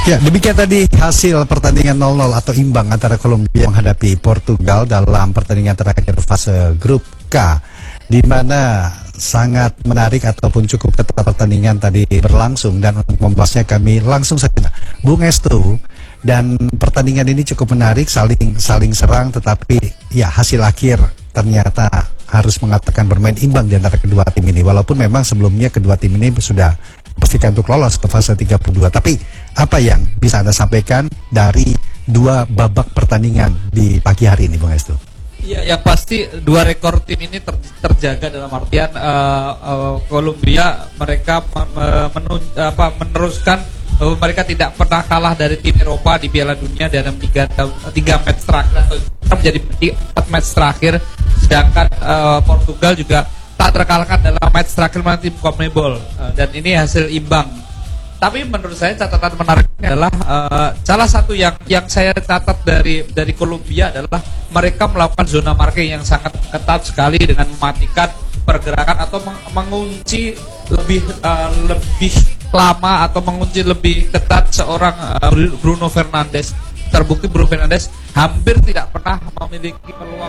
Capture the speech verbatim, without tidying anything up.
Ya, demikian tadi hasil pertandingan nol nol atau imbang antara Kolombia menghadapi Portugal dalam pertandingan terakhir fase grup K, di mana sangat menarik ataupun cukup ketat pertandingan tadi berlangsung. Dan untuk membahasnya kami langsung saja Bung Estu. Dan pertandingan ini cukup menarik, saling saling serang, tetapi ya hasil akhir ternyata harus mengatakan bermain imbang di antara kedua tim ini. Walaupun memang sebelumnya kedua tim ini sudah pastikan untuk lolos ke fase tiga puluh dua. Tapi apa yang bisa Anda sampaikan dari dua babak pertandingan di pagi hari ini, Bung Estu? Iya, yang pasti dua rekor tim ini ter, terjaga dalam artian uh, uh, Kolombia mereka menun, apa, meneruskan uh, mereka tidak pernah kalah dari tim Eropa di Piala Dunia dalam tiga, tiga match terakhir atau menjadi empat match terakhir, sedangkan uh, Portugal juga tak terkalahkan dalam match terakhir melawan tim CONMEBOL, uh, dan ini hasil imbang. Tapi menurut saya catatan menariknya adalah uh, salah satu yang yang saya catat dari dari Kolombia adalah mereka melakukan zona marking yang sangat ketat sekali dengan mematikan pergerakan atau meng mengunci lebih uh, lebih lama atau mengunci lebih ketat seorang uh, Bruno Fernandes. Terbukti Bruno Fernandes hampir tidak pernah memiliki peluang